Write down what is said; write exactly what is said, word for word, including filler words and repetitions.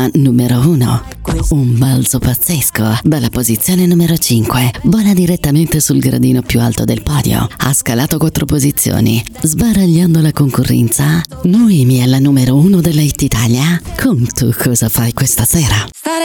numero uno. Un balzo pazzesco dalla posizione numero cinque. Vola direttamente sul gradino più alto del podio. Ha scalato quattro posizioni, sbaragliando la concorrenza. Noemi è la numero uno della Hit Italia. Con Tu cosa fai questa sera?